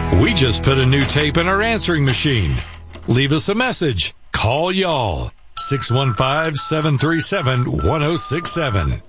We just put a new tape in our answering machine. Leave us a message. Call y'all. 615-737-1067.